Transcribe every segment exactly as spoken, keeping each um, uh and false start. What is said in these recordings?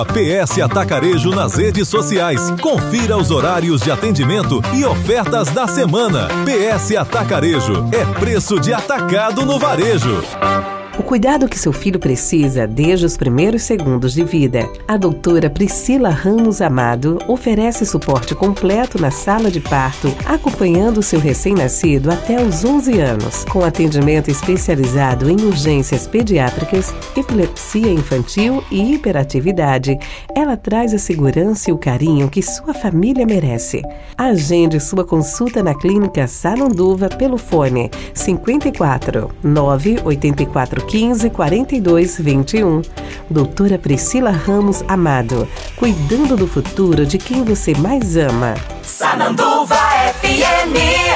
P S Atacarejo nas redes sociais. Confira os horários de atendimento e ofertas da semana. P S Atacarejo é preço de atacado no varejo. O cuidado que seu filho precisa desde os primeiros segundos de vida. A doutora Priscila Ramos Amado oferece suporte completo na sala de parto, acompanhando seu recém-nascido até os onze anos, com atendimento especializado em urgências pediátricas, epilepsia infantil e hiperatividade. Ela traz a segurança e o carinho que sua família merece. Agende sua consulta na Clínica Sananduva pelo fone cinquenta e quatro, nove oito quatro quinze, quarenta e dois, vinte e um. Doutora Priscila Ramos Amado, cuidando do futuro de quem você mais ama. Sananduva F M.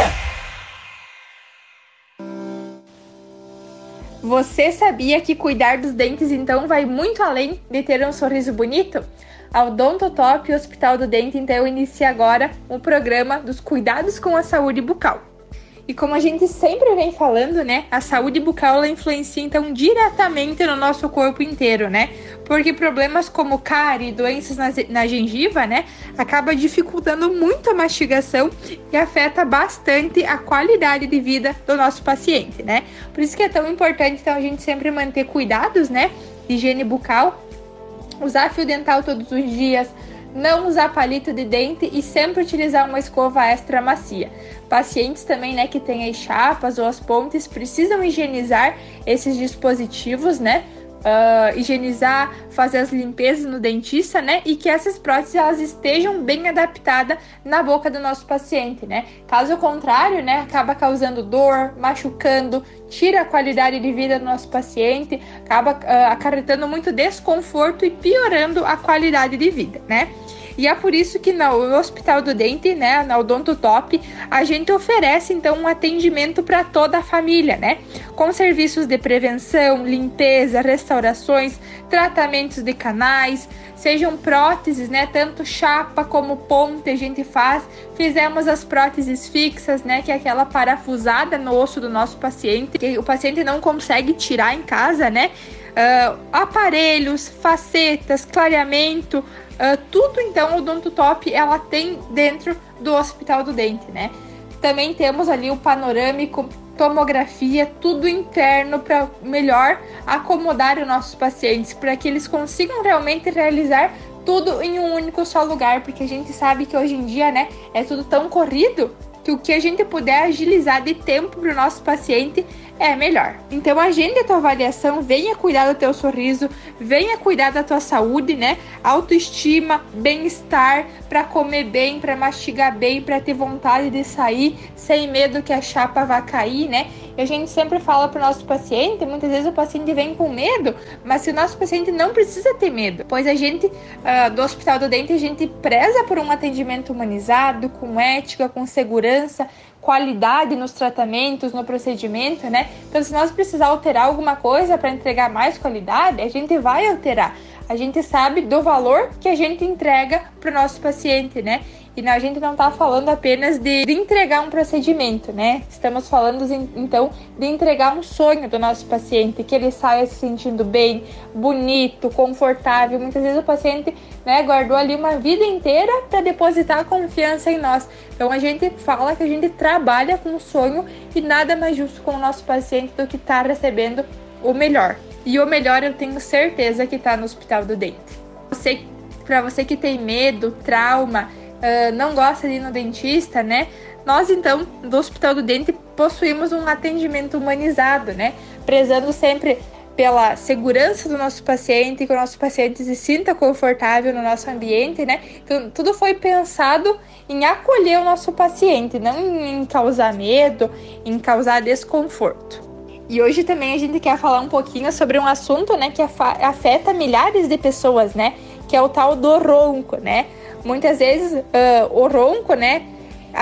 Você sabia que cuidar dos dentes então vai muito além de ter um sorriso bonito? A Odontotop Hospital do Dente então inicia agora o programa dos cuidados com a saúde bucal. E como a gente sempre vem falando, né, a saúde bucal ela influencia então diretamente no nosso corpo inteiro, né? Porque problemas como cárie, doenças na, na gengiva, né, acaba dificultando muito a mastigação e afeta bastante a qualidade de vida do nosso paciente, né? Por isso que é tão importante então a gente sempre manter cuidados, né, de higiene bucal, usar fio dental todos os dias, não usar palito de dente e sempre utilizar uma escova extra macia. Pacientes também, né, que têm as chapas ou as pontes precisam higienizar esses dispositivos, né? Uh, higienizar, fazer as limpezas no dentista, né? E que essas próteses elas estejam bem adaptadas na boca do nosso paciente, né? Caso contrário, né, acaba causando dor, machucando, tira a qualidade de vida do nosso paciente, acaba uh, acarretando muito desconforto e piorando a qualidade de vida, né? E é por isso que no Hospital do Dente, né, na Odontotop, a gente oferece então um atendimento para toda a família, né? Com serviços de prevenção, limpeza, restaurações, tratamentos de canais, sejam próteses, né, tanto chapa como ponte a gente faz. Fizemos as próteses fixas, né, que é aquela parafusada no osso do nosso paciente, que o paciente não consegue tirar em casa, né? Uh, aparelhos, facetas, clareamento, uh, tudo então o Odontotop ela tem dentro do Hospital do Dente, né? Também temos ali o panorâmico, tomografia, tudo interno para melhor acomodar os nossos pacientes, para que eles consigam realmente realizar tudo em um único só lugar, porque a gente sabe que hoje em dia, né, é tudo tão corrido que o que a gente puder agilizar de tempo para o nosso paciente é melhor. Então agende a tua avaliação, venha cuidar do teu sorriso, venha cuidar da tua saúde, né? Autoestima, bem-estar, para comer bem, para mastigar bem, para ter vontade de sair sem medo que a chapa vá cair, né? E a gente sempre fala para o nosso paciente, muitas vezes o paciente vem com medo, mas se o nosso paciente não precisa ter medo, pois a gente uh, do Hospital do Dente, a gente preza por um atendimento humanizado, com ética, com segurança, qualidade nos tratamentos, no procedimento, né? Então, se nós precisar alterar alguma coisa para entregar mais qualidade, a gente vai alterar. A gente sabe do valor que a gente entrega para o nosso paciente, né? E a gente não está falando apenas de, de entregar um procedimento, né? Estamos falando, então, de entregar um sonho do nosso paciente, que ele saia se sentindo bem, bonito, confortável. Muitas vezes o paciente, né, guardou ali uma vida inteira para depositar confiança em nós. Então, a gente fala que a gente trabalha com o sonho e nada mais justo com o nosso paciente do que estar tá recebendo o melhor. E o melhor eu tenho certeza que está no Hospital do Dente. Você, para você que tem medo, trauma, Uh, não gosta de ir no dentista, né? Nós, então, do Hospital do Dente, possuímos um atendimento humanizado, né? Prezando sempre pela segurança do nosso paciente, que o nosso paciente se sinta confortável no nosso ambiente, né? Então, tudo foi pensado em acolher o nosso paciente, não em causar medo, em causar desconforto. E hoje também a gente quer falar um pouquinho sobre um assunto, né, que afeta milhares de pessoas, né? Que é o tal do ronco, né? Muitas vezes uh, o ronco, né, uh,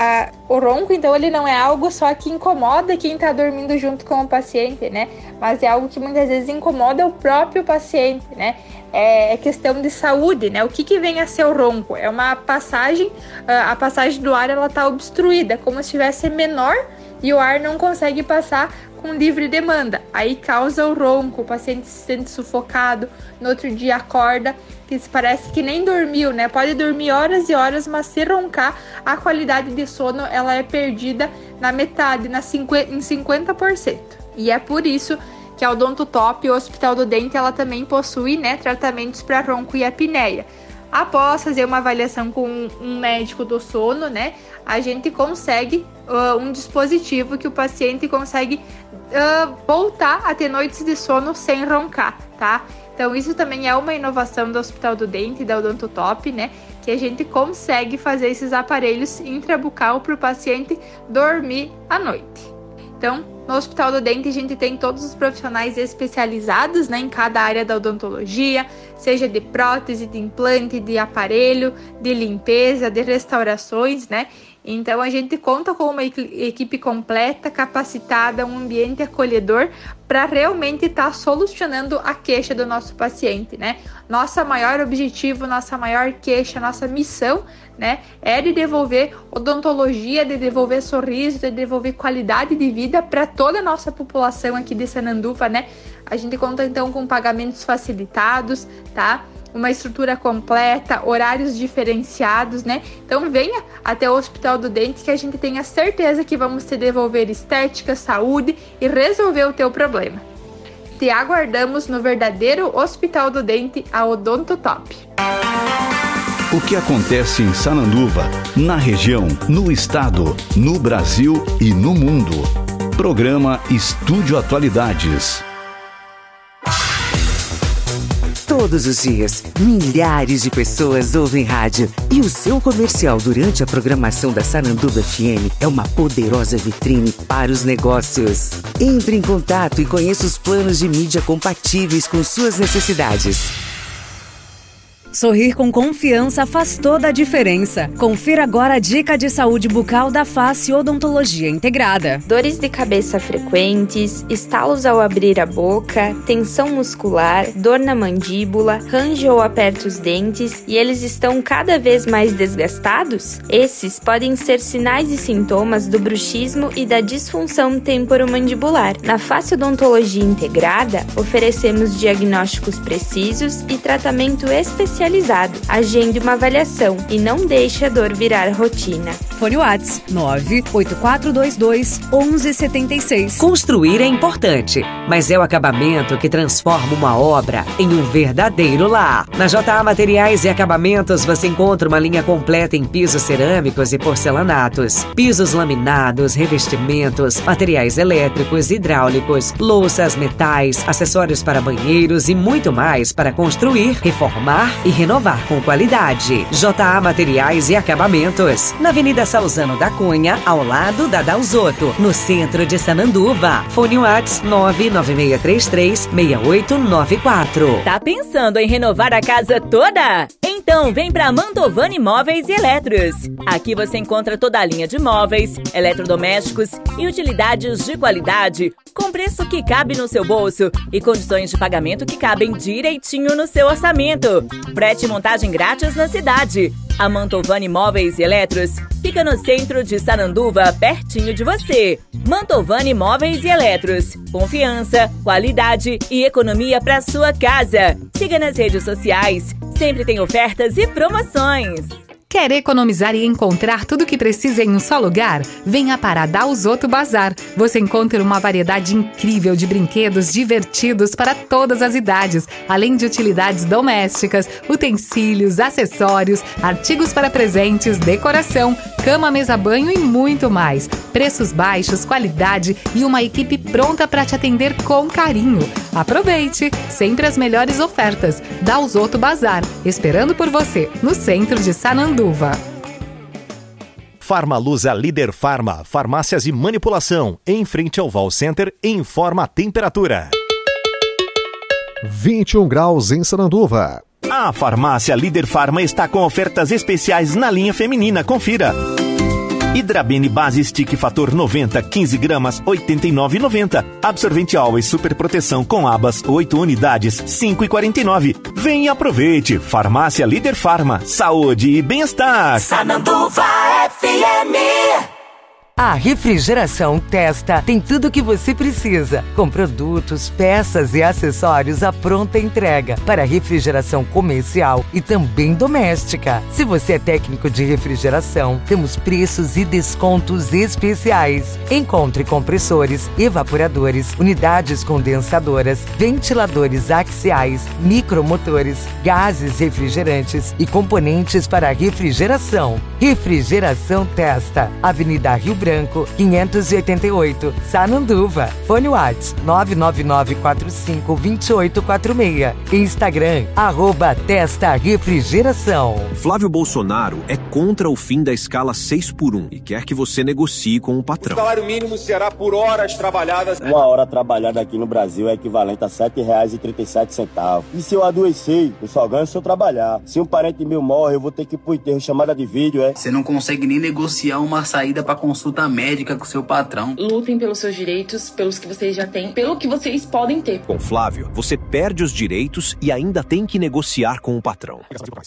O ronco, então, ele não é algo só que incomoda quem está dormindo junto com o paciente, né? Mas é algo que muitas vezes incomoda o próprio paciente, né? É questão de saúde, né? O que que vem a ser o ronco? É uma passagem, a passagem do ar, ela tá obstruída, como se estivesse menor e o ar não consegue passar com livre demanda. Aí causa o ronco, o paciente se sente sufocado, no outro dia acorda, que parece que nem dormiu, né? Pode dormir horas e horas, mas se roncar, a qualidade de sono ela é perdida na metade, na cinquenta, em cinquenta por cento. E é por isso que a Odontotop, o Hospital do Dente, ela também possui, né, tratamentos para ronco e apneia. Após fazer uma avaliação com um médico do sono, né, a gente consegue uh, um dispositivo que o paciente consegue uh, voltar a ter noites de sono sem roncar, tá? Então isso também é uma inovação do Hospital do Dente, da Odontotop, né, que a gente consegue fazer esses aparelhos intrabucal para o paciente dormir à noite. Então, no Hospital do Dente, a gente tem todos os profissionais especializados, né, em cada área da odontologia, seja de prótese, de implante, de aparelho, de limpeza, de restaurações, né? Então, a gente conta com uma equipe completa, capacitada, um ambiente acolhedor para realmente estar tá solucionando a queixa do nosso paciente, né? Nossa maior objetivo, nossa maior queixa, nossa missão, né, é de devolver odontologia, de devolver sorriso, de devolver qualidade de vida para toda a nossa população aqui de Sananduva, né? A gente conta então com pagamentos facilitados, tá? Uma estrutura completa, horários diferenciados, né? Então venha até o Hospital do Dente que a gente tenha certeza que vamos te devolver estética, saúde e resolver o teu problema. Te aguardamos no verdadeiro Hospital do Dente, a Odontotop. O que acontece em Sananduva, na região, no estado, no Brasil e no mundo. Programa Estúdio Atualidades. Todos os dias, milhares de pessoas ouvem rádio e o seu comercial durante a programação da Sananduva F M é uma poderosa vitrine para os negócios. Entre em contato e conheça os planos de mídia compatíveis com suas necessidades. Sorrir com confiança faz toda a diferença. Confira agora a dica de saúde bucal da Face Odontologia Integrada. Dores de cabeça frequentes, estalos ao abrir a boca, tensão muscular, dor na mandíbula, range ou aperta os dentes e eles estão cada vez mais desgastados? Esses podem ser sinais e sintomas do bruxismo e da disfunção temporomandibular. Na Face Odontologia Integrada, oferecemos diagnósticos precisos e tratamento especializado. Agende uma avaliação e não deixe a dor virar rotina. Fone WhatsApp nove oito quatro dois dois um um sete seis. Construir é importante, mas é o acabamento que transforma uma obra em um verdadeiro lar. Na J A Materiais e Acabamentos você encontra uma linha completa em pisos cerâmicos e porcelanatos, pisos laminados, revestimentos, materiais elétricos, hidráulicos, louças, metais, acessórios para banheiros e muito mais para construir, reformar e renovar com qualidade. J A Materiais e Acabamentos, na Avenida Salzano da Cunha, ao lado da Dalzotto, no centro de Sananduva. Fone WhatsApp nove nove seis três três seis oito nove quatro. Tá pensando em renovar a casa toda? Então vem pra Mantovani Móveis e Eletros. Aqui você encontra toda a linha de móveis, eletrodomésticos e utilidades de qualidade, com preço que cabe no seu bolso e condições de pagamento que cabem direitinho no seu orçamento. Frete e montagem grátis na cidade. A Mantovani Móveis e Eletros fica no centro de Sananduva, pertinho de você. Mantovani Móveis e Eletros. Confiança, qualidade e economia para sua casa. Siga nas redes sociais. Sempre tem ofertas e promoções. Quer economizar e encontrar tudo o que precisa em um só lugar? Venha para a Dalzotto Bazar. Você encontra uma variedade incrível de brinquedos divertidos para todas as idades, além de utilidades domésticas, utensílios, acessórios, artigos para presentes, decoração, cama, mesa, banho e muito mais. Preços baixos, qualidade e uma equipe pronta para te atender com carinho. Aproveite! Sempre as melhores ofertas. Dalzotto Bazar, esperando por você, no centro de Sananduva. Farmaluza Líder Farma, farmácias e manipulação, em frente ao Val Center, informa a temperatura. vinte e um graus em Sananduva. A farmácia Líder Farma está com ofertas especiais na linha feminina, confira. Hidrabene Base Stick Fator noventa, quinze gramas, oitenta e nove reais e noventa centavos. Absorvente Always Super Proteção com abas, oito unidades, cinco reais e quarenta e nove centavos. Vem e aproveite. Farmácia Líder Farma. Saúde e bem-estar. Sananduva F M. A Refrigeração Testa tem tudo o que você precisa, com produtos, peças e acessórios à pronta entrega para refrigeração comercial e também doméstica. Se você é técnico de refrigeração, temos preços e descontos especiais. Encontre compressores, evaporadores, unidades condensadoras, ventiladores axiais, micromotores, gases refrigerantes e componentes para refrigeração. Refrigeração Testa, Avenida Rio Branco, quinhentos e oitenta e oito, Sananduva. Fone WhatsApp nove nove nove quatro cinco dois oito quatro seis. Instagram, arroba Testa Refrigeração. Flávio Bolsonaro é contra o fim da escala seis por um e quer que você negocie com o patrão. O salário mínimo será por horas trabalhadas. Uma hora trabalhada aqui no Brasil é equivalente a sete reais e trinta e sete centavos. E se eu adoecer, eu só ganho se eu trabalhar. Se um parente meu morre, eu vou ter que ir pro enterro, chamada de vídeo, é? Você não consegue nem negociar uma saída pra consulta médica com seu patrão. Lutem pelos seus direitos, pelos que vocês já têm, pelo que vocês podem ter. Com Flávio, você perde os direitos e ainda tem que negociar com o patrão.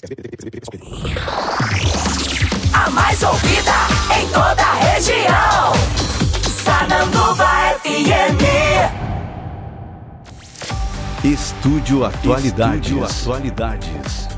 A mais ouvida em toda a região. Sananduva F M. Estúdio Atualidades. Estúdio Atualidades.